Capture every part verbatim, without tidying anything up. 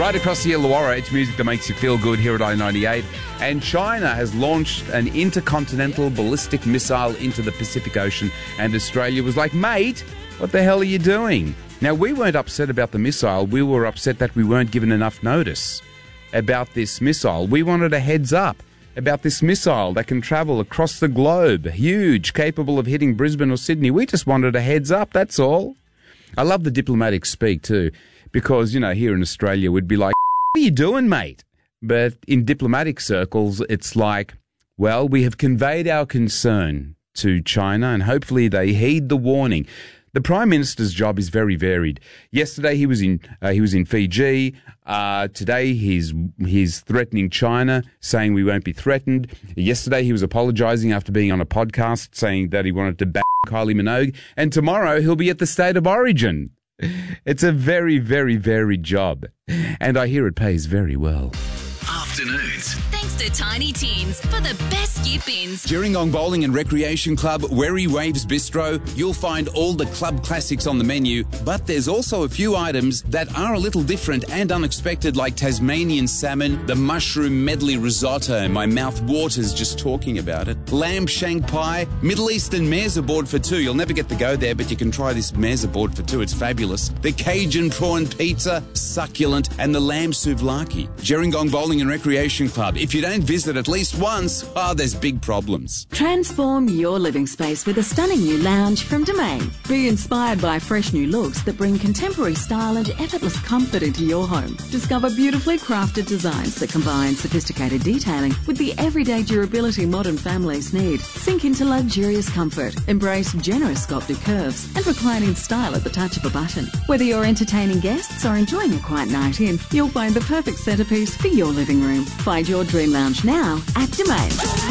Right across the Illawarra, it's music that makes you feel good here at I ninety-eight. And China has launched an intercontinental ballistic missile into the Pacific Ocean. And Australia was like, mate, what the hell are you doing? Now, we weren't upset about the missile. We were upset that we weren't given enough notice about this missile. We wanted a heads up about this missile that can travel across the globe. Huge, capable of hitting Brisbane or Sydney. We just wanted a heads up, that's all. I love the diplomatic speak too, because, you know, here in Australia we'd be like, what are you doing, mate? But in diplomatic circles, it's like, well, we have conveyed our concern to China and hopefully they heed the warning. The Prime Minister's job is very varied. Yesterday he was in uh, he was in Fiji. Uh, today he's he's threatening China, saying we won't be threatened. Yesterday he was apologising after being on a podcast, saying that he wanted to ban Kylie Minogue. And tomorrow he'll be at the State of Origin. It's a very, very varied job. And I hear it pays very well. Afternoons. Thanks to Tiny Teens for the best skip-ins. Gerringong Bowling and Recreation Club, Wherry Waves Bistro, you'll find all the club classics on the menu, but there's also a few items that are a little different and unexpected, like Tasmanian salmon, the mushroom medley risotto. My mouth waters just talking about it. Lamb shank pie, Middle Eastern mezza board for two. You'll never get to go there, but you can try this mezza board for two. It's fabulous. The Cajun prawn pizza, succulent, and the lamb souvlaki. Gerringong Bowling and Recreation Club. If you don't visit at least once, oh, there's big problems. Transform your living space with a stunning new lounge from Domain. Be inspired by fresh new looks that bring contemporary style and effortless comfort into your home. Discover beautifully crafted designs that combine sophisticated detailing with the everyday durability modern families need. Sink into luxurious comfort. Embrace generous sculpted curves and reclining style at the touch of a button. Whether you're entertaining guests or enjoying a quiet night in, you'll find the perfect centerpiece for your living room. Find your dream lounge now at Domain.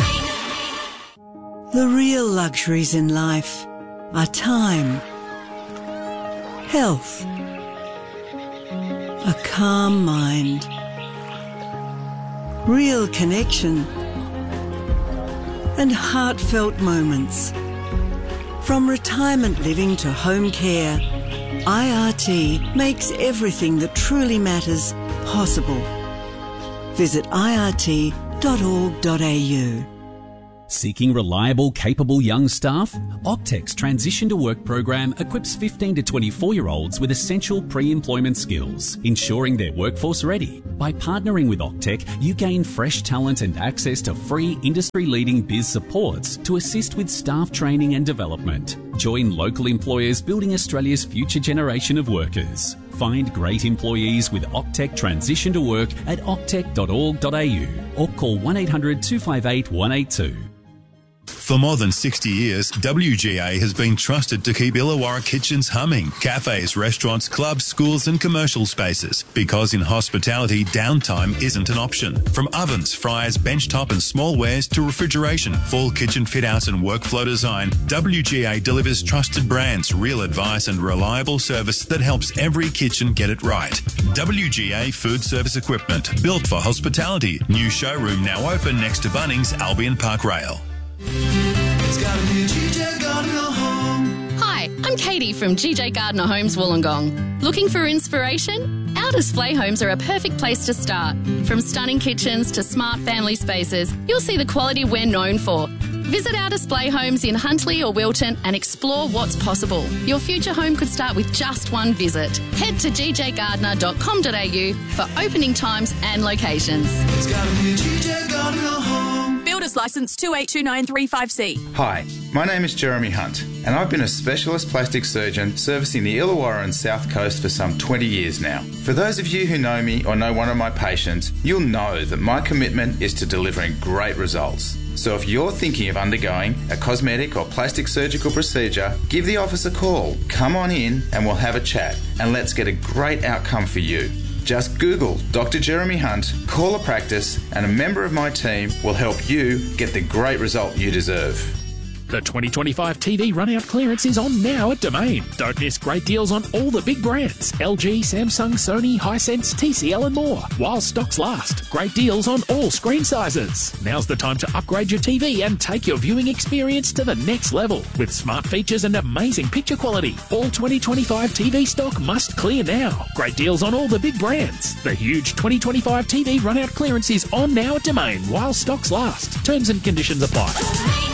The real luxuries in life are time, health, a calm mind, real connection, and heartfelt moments. From retirement living to home care, I R T makes everything that truly matters possible. Visit I R T dot org dot A U. Seeking reliable, capable young staff? Octec's Transition to Work program equips fifteen to twenty-four-year-olds with essential pre-employment skills, ensuring they're workforce ready. By partnering with Octec, you gain fresh talent and access to free industry-leading biz supports to assist with staff training and development. Join local employers building Australia's future generation of workers. Find great employees with Octec Transition to Work at octec dot org dot A U or call one eight hundred two five eight one eight two. For more than sixty years, W G A has been trusted to keep Illawarra kitchens humming. Cafes, restaurants, clubs, schools and commercial spaces. Because in hospitality, downtime isn't an option. From ovens, fryers, benchtop and small wares to refrigeration, full kitchen fit-outs and workflow design, W G A delivers trusted brands, real advice and reliable service that helps every kitchen get it right. W G A Food Service Equipment, built for hospitality. New showroom now open next to Bunnings, Albion Park Rail. It's gotta be G J Gardner Home. Hi, I'm Katie from G J Gardner Homes Wollongong. Looking for inspiration? Our display homes are a perfect place to start. From stunning kitchens to smart family spaces, you'll see the quality we're known for. Visit our display homes in Huntley or Wilton and explore what's possible. Your future home could start with just one visit. Head to g j gardner dot com dot a u for opening times and locations. It's gotta be G J Gardner Home. Builder's Licence two eight two nine three five C. Hi, my name is Jeremy Hunt, and I've been a specialist plastic surgeon servicing the Illawarra and South Coast for some twenty years now. For those of you who know me or know one of my patients, you'll know that my commitment is to delivering great results. So if you're thinking of undergoing a cosmetic or plastic surgical procedure, give the office a call. Come on in and we'll have a chat, and let's get a great outcome for you. Just Google Doctor Jeremy Hunt, call a practice, and a member of my team will help you get the great result you deserve. The twenty twenty-five T V run-out clearance is on now at Domain. Don't miss great deals on all the big brands. L G, Samsung, Sony, Hisense, T C L and more. While stocks last. Great deals on all screen sizes. Now's the time to upgrade your T V and take your viewing experience to the next level. With smart features and amazing picture quality. All twenty twenty-five T V stock must clear now. Great deals on all the big brands. The huge twenty twenty-five T V run-out clearance is on now at Domain while stocks last. Terms and conditions apply.